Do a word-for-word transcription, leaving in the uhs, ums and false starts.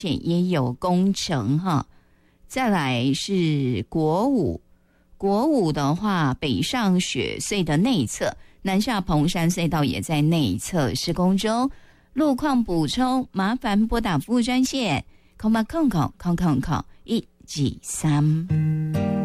也有工程哈。再来是国五，国五的话，北上雪隧的内侧，南下蓬山隧道也在内侧施工中。路况补充，麻烦拨打服务专线，空八空空空空空一几三。